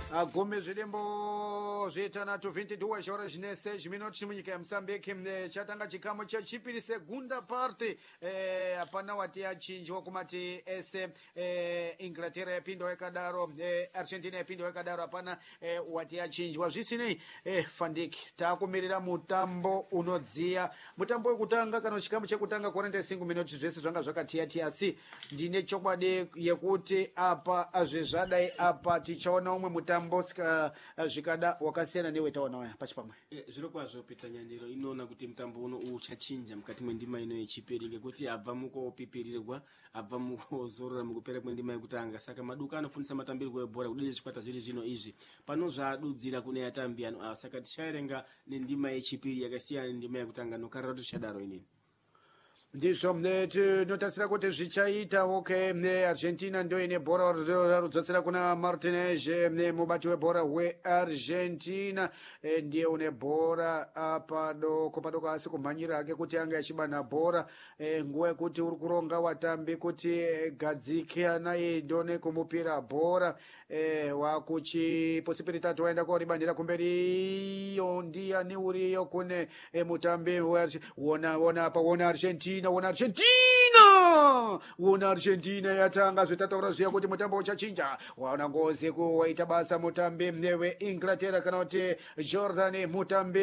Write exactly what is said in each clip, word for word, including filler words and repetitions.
Gome zvidembo zvitanhatu vhindi duas horas neseis minutos munyika yeMozambique. Chatanga chikamu chechipiri segunda parte hapana wati yachinjwa kumati ese Inglaterra yapindwa yakadaro, Argentina yapindwa yakadaro, hapana wati yachinjwa zvisinei. Fandik takumirira mutambo unodziya, mutambo wekutanga kana chikamu chekutanga quaranta-cinco minutos zvese zvanga zvakatiya asi ndine chokwadi yekuti apa zvezvadai apa tichaona umwe mutambo ska zvikada wakasiyana newetaona waya pachipamwe. Zviro kwazvo Peter Nyandiro inoona kuti mutambo uno uchachinja mukati mwendima ino yechipiri ngekuti abva mukopipirirwa, abva mukozorora mukupera kwendima yekutanga. Saka maduka anofundisa matambirwo ebhora kudai chikwata zviri zvino izvi pano zvadudzira kune atambi ano. Saka tichaerenga nendima yechipiri yakasiyana nendima yekutanga nokarara tuchadaro inini. Ndizvo tinotarisira kuti zvichaita. Okay, Argentina ndio ine bhora rarudzotsera kuna Martinez, mubati webhora weArgentina ndiye une bhora padoko padoko asi kumhanyira hake kuti anga achibana bhora nguva yekuti uri kuronga watambi kuti gadzike anaye ndone kumupira bhora wakuchiposipiri tatu waenda koribandira kumberiyo ndiani uriyo kune mutambi wona wona apa wona Argentina Wona Argentina wona Argentina yatanga zvitataura zviya kuti mutambo uchachinja. Waona ngozi kuwaita basa mutambi weInglaterra kana kuti Jordan, mutambi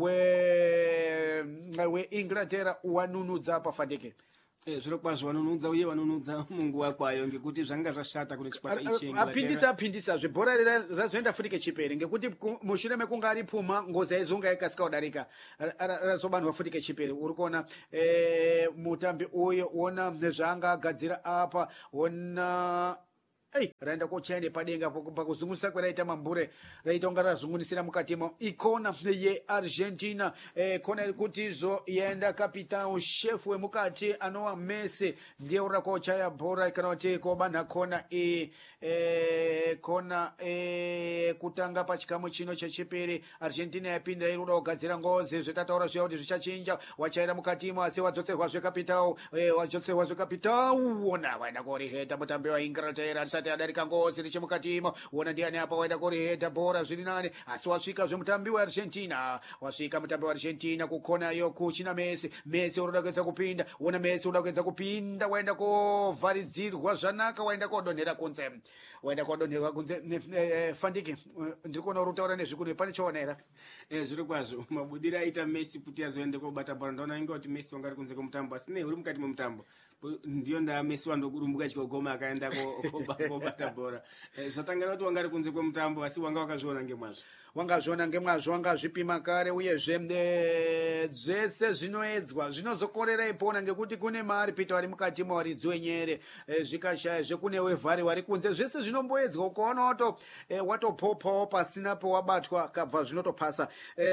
weInglaterra wanunudza pafandike. Eh, zviro kwazvo vanonudza uye vanonudza munguva kwayo ngekuti zvanga zvashata kune chikwata ichi. Apindisa apindisa zvibhora razoenda futi kechipiri ngekuti mushure mekunga ari puma ngozi aizonga yakasika kudarika razobanwa futi kechipiri. Uri kuona mutambi uyo wona nezvaanga agadzira apa wona Hey, raenda kochaine padenga pakuzungusira kweraita mambure raita unga razungunisira mukatimo ikona yeArgentina. Eh, kona iri kuti izvo yaenda kapitao chef wemukati anowa Messi ndiye uri kochaya bhora kana kuti kobanha kona i eh, kona eh, kutanga pachikamu chino chechipiri. Argentina yapinda iruda kugadzira ngozi zvitataura zviya kuti zvichachinja. Wachaira mukatimo asi wadzotserwa zvekapitao eh, wadzotserwa zvekapitao wona waenda koriheta mutambi waInglaterra adarika ngozi richemukatimo. Wona ndiani apa waenda koriheta bhora zviri nane asi wasvika zvemutambi weArgentina wasvika mutambi weArgentina kukona iyo kuchina Messi. Messi uroda kuedza kupinda, wona Messi uroda kuedza kupinda waenda kovharidzirwa zvanaka waenda kodonhera kunze waenda kodonherwa kunze. Fandike ndiri kuona uri kutaura nezvikuru pane chaonera. Eh, zviro kwazvo mabudira aita Messi kuti azoende kobata bhora. Ndaona inga kuti Messi wanga ari kunze kwomutambo asi nei uri mukati mwomutambo ndiyo nda Messi wandokurumbuka chikogoma akaenda kobata bhora. Zvatangana kuti wanga ari kunze kwomutambo asi wanga wakazviona ngemwazvo. Wangazviona ngemwazvo, wangazvipima kare uyezve zvese zvinoedzwa zvinozokorera ipona ngekuti kune mari pito ari mukati mwawaridzi wenyere zvikashaya zvekune wevhari wari kunze zvese zvinomboedzwa ukaona wato watopopawo pasina pawabatwa kabva zvinotopasa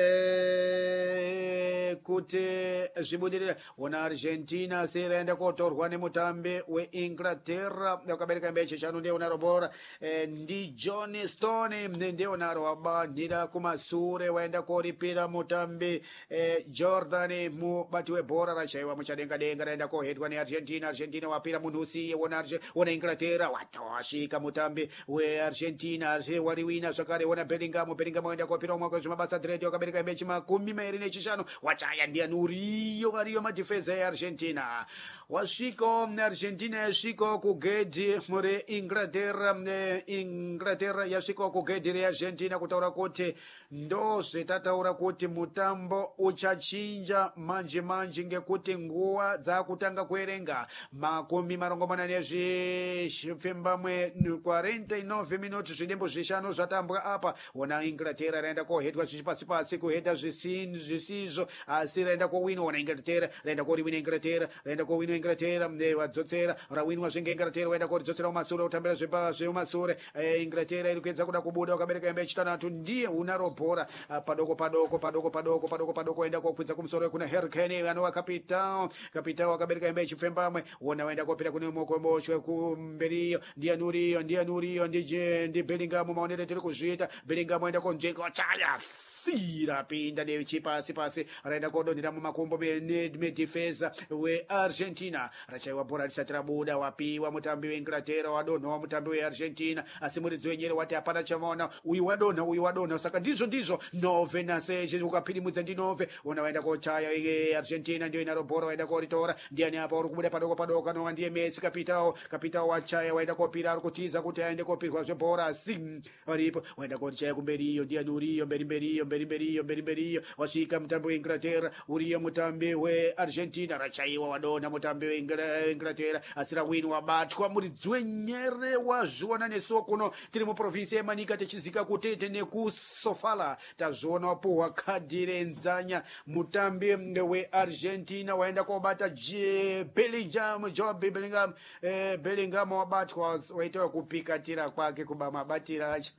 kuti zvibudirira. Wona Argentina seraenda kotorwa nemutambi weInglaterra wakabereka mbeche chano ndiye unaro bhora ndi John Stone ndiye unaro wabanhira kumasure waenda koripira mutambi eh, Jordan mubati webhora rachaiwa muchadenga denga raenda kohedwa neArgentina. Argentina wapira munhu usiye wona wona Inglaterra watosvika mutambi weArgentina wariwina zvakare wona Bellingham. Bellingham waenda kopira umwe kwezvimabasa dread wakabereka mechi makumi mairi nechishanu wachaya ndiani uriyo variyo madhifenza eArgentina. Wasvika Argentina yasvika kugedhi reInglaterra. Inglaterra yasvika kugedhi reArgentina kutaura kuti ndo zvetataura kuti mutambo uchachinja manje manje ngekuti nguva dzakutanga kuerenga makumi marongomana nezvipfumbamwe quaranta-nove minutos zvidembo zvishanu zvatambwa apa. Wona Inglaterra raenda kohedwa zvichipasi pasi kuhedha zvisizvo asi raenda kowinwa. Wona Inglaterra raenda koriwina Inglaterra raenda kowinwa Inglaterra wadzotsera rawinwa zvinge Inglaterra waenda koridzosera kumasure utambira zvemumasure. Inglaterra iri kuedza kuda kubuda wakabereka imba yechitanhatu ndiye unaro bhora padoko padoko padoko padoko padoko padoko waenda kokwidza kumusoro kuna Harry Kane anova kapitao kapitao akabereka imba yechipfumbamwe. Wona waenda kopira kune mokomboshwe kumberiyo ndiani uriyo ndiani ndiani uriyo ndi ndi Bellingham maonere tiri kuzviita Bellingham aenda konjeka wachaya sira pinda ne chipasi pasi raenda kodonera mumakombo medefensa weArgentina rachaiwa bhora risati rabuda wapiwa mutambi weInglaterra wadonha mutambi weArgentina asi muridzi wenyere wati hapana chamaona uyu wadonha uyu wadonha saka ndizvo ndizvo nove naseje ukapirimudza ndi nove ona waenda kochaya Argentina ndio inaro bhora waenda koritora ndiani apa uri kubuda padoko padoko kanova ndiye Messi kapitao kapitao wachaya waenda kopira ari kutiza kuti aende kopirwa zvebhora asi aripo waenda kochaya kumberiyo ndiani uriyo mberi mberiyo mberi mberiyo mberi mberiyo wasvika mutambi weInglaterra uriyo mutambi weArgentina rachaiwa wadonha mutambi weInglaterra asi rawini wabatwa muridzi wenyere wazviona nesoko no tiri muprovinsi yemanika tichizika kuti tene kusofala tazviona wapuhwa kadhi renzanya mutambi weArgentina waenda kobata Bellingham Job Bellingham eh, Bellingham wabatwa waita kupikatira kwake kuba mabatira acho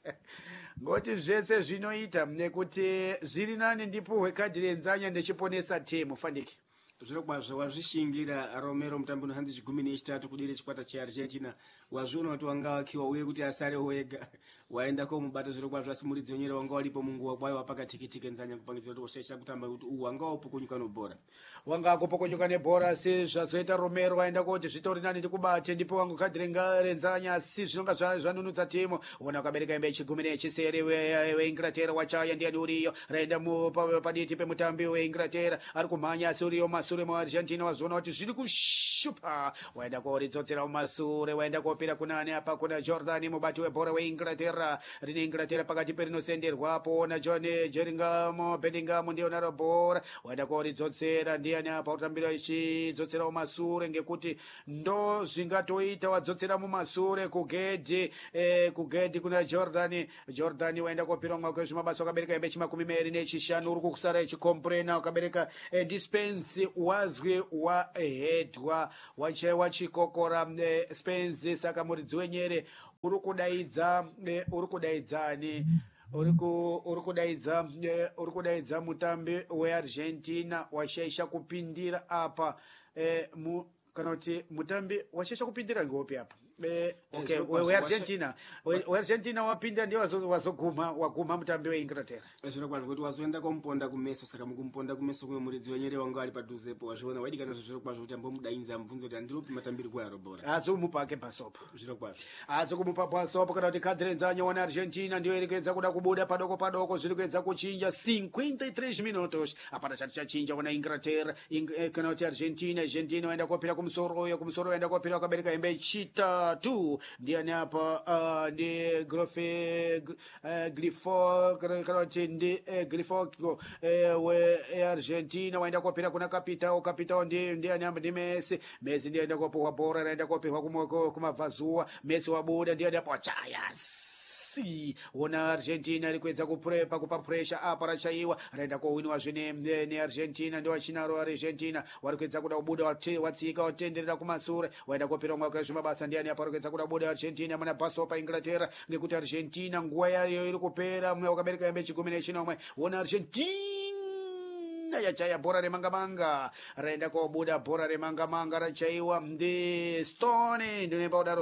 ngoti zvese zvinoita nekuti zviri nani ndipuhwe kadhi renzanya ndechiponesa timu Fandiki zviro kwazvo wazvishingira Romero mutambi unohanzi chigumi nechitatu kudire chikwata cheArgentina wazviona kuti wanga wakiwa uye kuti asare wega waenda komubata zviro kwazvo asi muridzi wenyere wanga walipo munguwa kwayo wapakatikitike nzanya kupangidzira kuti washaisha kutamba kuti uyu wanga wapokonyuka nebhora wanga akupokonyuka nebhora asi zvazoita Romero waenda kuti zvitori nani ndikubate ndipo wangu kadhi renzanya asi zvinonga zvanunudza timu ona ukabereka imbe chigumi nechisere weInglaterra wachaya ndiani uriyo raenda paditi pemutambi weInglaterra ari kumhanya asi uriyo masure muArgentina wazviona kuti zviri kushupa waenda koridzodzera mumasure waenda kopira kunani apa kuna Jordan mubati webhora weInglaterra rine Inglaterra pakati perinosenderwapo na John Bellingham Bellingham ndiyo naro bhora waenda koridzodzera ndiani apa utambira ichidzodzera mumasure ngekuti ndo zvingatoita wadzodzera mumasure kugedhi eh, kugedhi kuna Jordan Jordan waenda kopira mwako zvimabasa akabereka imbe chimakumi meri nechishanu uri kukusara ichikomprena ukabereka eh, dispense wazwe wahedwa wachaiwa chikokora eh, Spence saka muridzi wenyere uri kudaidza eh, uri kudaidzani uri kudaidza eh, uri kudaidza mutambi weArgentina washaisha kupindira apa eh, mu, kana kuti mutambi washaisha kupindira ngopi apa Eh, okay, weArgentina weArgentina wapinda ndio wazoguma waguma mutambi weInglaterra zviro kwazvo kuti wazoenda komponda kumeso saka mukumponda kumeso kumwe muridzi wenyere wanga ali padhuzepo wazviona waidikana zviro kwazvo kuti ambomudainza mubvunzo kuti andiropi matambirwo arobhora azomupake pasopo zviro kwazvo azokumupa pasopo kana kuti kadhi renzanya wana Argentina ndio iri kuedza kuda kubuda padoko padoko zviri kuedza kuchinja cinquenta e três minutos apana chati chachinja wana Inglaterra kana kuti Argentina Argentina waenda kopira kumusoro uyo kumusoro waenda kopira wakabereka hembe chita tu ndiani apa uh, ndi grofe uh, glifo kana kuti ndi uh, glifo uh, we Argentina waenda kopira kuna kapitao kapitao ndi ndiani apa ndi Messi Messi ndienda kopowa bhora raenda kopihwa kumoko kumabvazuwa Messi wabuda ndiani apa wachaya wona Argentina iri kuedza kuprepa kupa pressure apa rachaiwa raenda kowiniwa zvine neArgentina ndio wachinaro Argentina wari kuedza kuda kubuda watsika watenderera kumasure waenda kopira mwaka zvimabasa ndiani apa kuedza kuda kubuda Argentina mana paso pa Inglaterra ngekuti Argentina nguwa yayo iri kupera mwe wakabereka yembe chigumi nechina wona Argentina yachaya bhora remangamanga raenda kobuda bhora remangamanga rachaiwa ndi Stone ndine paudaro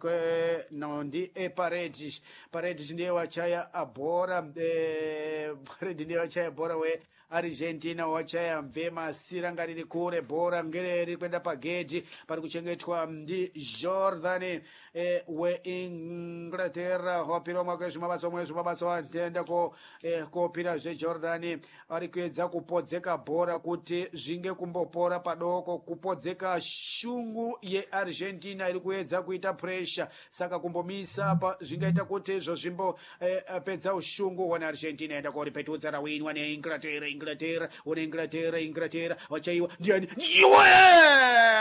no ndi Paredes Paredes ndiye wachaya bhora Paredes ndiye wachaya bhora we Argentina wachaya mvema siranga riri kure bhora ngere riri kwenda pagedhi pari kuchengetwa ndi Jordan eh, we Inglaterra wapira mwake zvimabasa mwe zvimabasa watenda ko eh, kopira zve Jordan ari kuedza kupodzeka bhora kuti zvinge kumbopora padoko kupodzeka shungu ye Argentina iri kuedza kuita pressure saka kumbomisa pa zvingaita kuti zvo zvimbo eh, pedza ushungu wana Argentina enda ko ripetudza rawinwa ne Inglaterra Inglaterra, una Inglaterra, Inglaterra, wachaiwa, ndiani, iwe!